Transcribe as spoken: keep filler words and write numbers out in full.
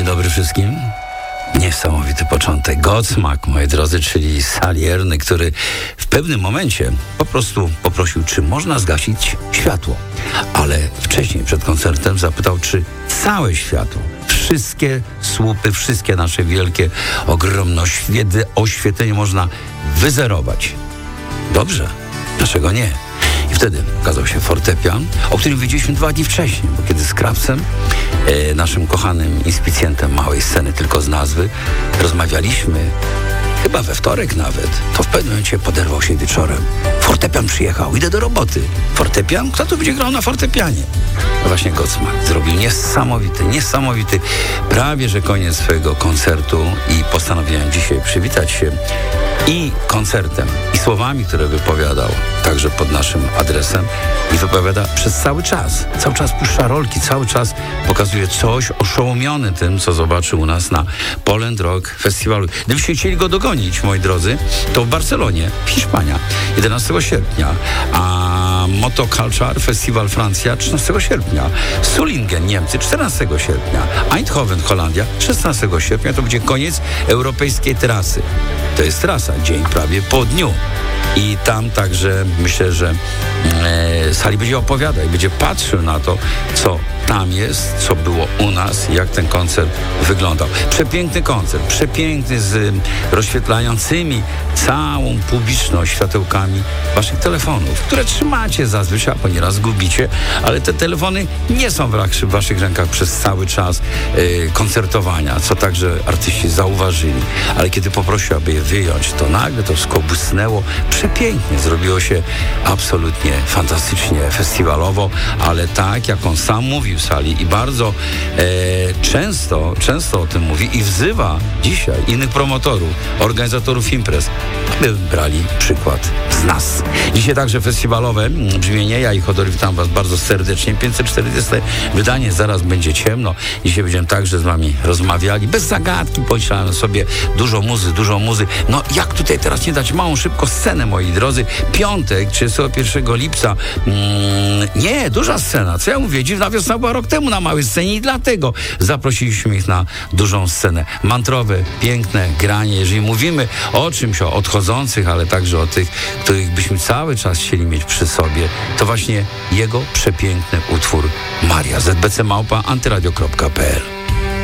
dobry wszystkim. Niesamowity początek. Godsmack, moi drodzy, czyli Salierny, który w pewnym momencie po prostu poprosił, czy można zgasić światło. Ale wcześniej, przed koncertem, zapytał, czy całe światło, wszystkie słupy, wszystkie nasze wielkie, ogromne oświety, oświetlenie można wyzerować. Dobrze, dlaczego nie? I wtedy okazał się fortepian, o którym wiedzieliśmy dwa dni wcześniej, bo kiedy z Krawcem, e, naszym kochanym inspicjentem małej sceny tylko z nazwy, rozmawialiśmy, chyba we wtorek nawet, to w pewnym momencie poderwał się wieczorem. Fortepian przyjechał, idę do roboty. Fortepian? Kto tu będzie grał na fortepianie? No właśnie Godsmack zrobił niesamowity, niesamowity, prawie że koniec swojego koncertu i postanowiłem dzisiaj przywitać się i koncertem, i słowami, które wypowiadał, także pod naszym adresem, i wypowiada przez cały czas. Cały czas puszcza rolki, cały czas pokazuje coś, oszołomiony tym, co zobaczył u nas na Poland Rock Festiwalu. Gdybyście chcieli go dogonić, moi drodzy, to w Barcelonie, Hiszpania, jedenastego sierpnia, a Motoculture Festival Francja trzynastego sierpnia, Sulingen, Niemcy czternastego sierpnia, Eindhoven, Holandia szesnastego sierpnia, to będzie koniec europejskiej trasy. To jest trasa, dzień prawie po dniu. I tam także myślę, że e, Sali będzie opowiadał i będzie patrzył na to, co tam jest, co było u nas, jak ten koncert wyglądał. Przepiękny koncert, przepiękny, z rozświetlającymi całą publiczność światełkami waszych telefonów, które trzymacie zazwyczaj, a ponieraz gubicie, ale te telefony nie są w waszych rękach przez cały czas e, koncertowania, co także artyści zauważyli. Ale kiedy poprosił, aby je wyjąć, to nagle to wszystko błysnęło przepięknie, zrobiło się absolutnie fantastycznie, festiwalowo, ale tak, jak on sam mówił Sali i bardzo e, często, często o tym mówi i wzywa dzisiaj innych promotorów, organizatorów imprez, aby brali przykład z nas. Dzisiaj także festiwalowe brzmienie, ja i Chodor witam was bardzo serdecznie. pięćset czterdzieste wydanie, zaraz będzie ciemno. Dzisiaj będziemy także z wami rozmawiali, bez zagadki, pomyślałem sobie, dużo muzy, dużo muzy. No jak tutaj teraz nie dać małą, szybko scenę, moi drodzy. Piątek, trzydziestego pierwszego lipca. Mm, nie, duża scena. Co ja mówię? Dziwna wiosna była rok temu na małej scenie i dlatego zaprosiliśmy ich na dużą scenę. Mantrowe, piękne granie. Jeżeli mówimy o czymś, o odchodzących, ale także o tych, których byśmy cały czas chcieli mieć przy sobie, to właśnie jego przepiękny utwór Maria. Z b c małpa antyradio kropka p l